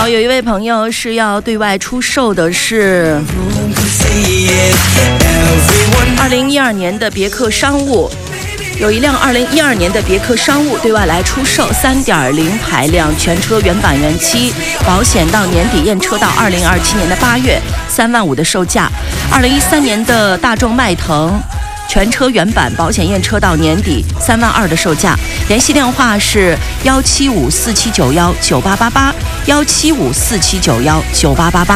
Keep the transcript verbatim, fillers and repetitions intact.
好，有一位朋友是要对外出售的是二零一二年的别克商务，有一辆二零一二年的别克商务对外来出售， 三点零 排量，全车原版原漆，保险到年底，验车到二零二七年的八月，三万五的售价。二零一三年的大众迈腾，全车原版，保险验车到年底，三万二的售价。联系电话是幺七五四七九幺九八八八，幺七五四七九幺九八八八。